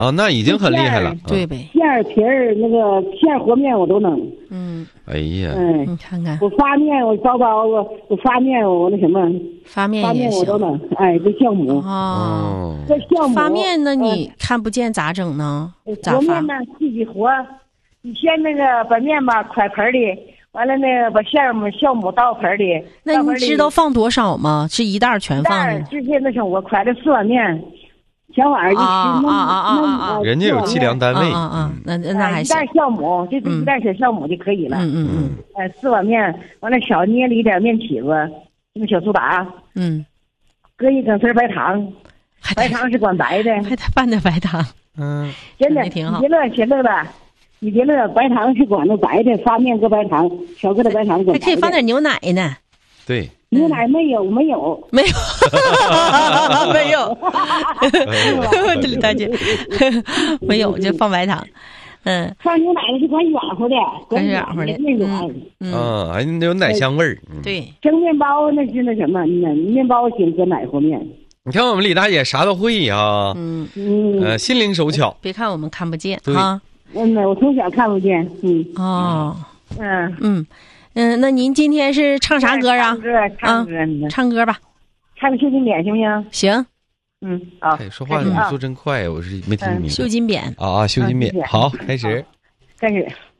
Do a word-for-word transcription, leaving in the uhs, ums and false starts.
啊，那已经很厉害了。 对呗， 馅儿皮儿那个馅儿和面我都能。 嗯， 哎呀， 嗯， 你看看， 我发面我包包我我发面我那什么发面发面也行我都能。哎，这酵母哦， 这酵母发面呢你看不见咋整呢？咋发和面呢自己和，你先那个把面吧㧟盆里，完了那个把馅母酵母倒盆里。 那你知道放多少吗？是一袋全放进去？ 就是那什么，我㧟了四碗面，小碗儿一吃， 啊啊啊啊啊！ 人家有计量单位啊啊，那那还行。 一袋酵母，这一袋小酵母就可以了。 嗯嗯嗯。 哎，四碗面，完了少捏了一点面起子，那小苏打。 嗯。 搁一整丝白糖，白糖是管白的， 还得拌点白糖。 嗯， 真的挺好。 你别乐，别乐了。你别乐，白糖是管那白的，发面搁白糖，小个的白糖管白的。 还可以放点牛奶呢。 对， 牛奶没有，没有， 没有，没有，这大姐没有，就放白糖。嗯， 放牛奶的是管软和的， 管软和的， 那种。 嗯，还有奶香味儿。 对， 蒸面包那是那什么，面包行搁奶和面。 你看我们李大姐啥都会呀， 嗯嗯， 呃，心灵手巧。 别看我们看不见啊。 嗯，我从小看不见。嗯。 哦。 嗯嗯嗯，那您今天是唱啥歌啊？ 唱歌，唱歌， 唱歌吧。 唱个绣金匾行不行？ 行。 嗯，好。 说话语速真快，我是没听明白。 绣金匾啊啊，绣金匾，好，开始。 开始。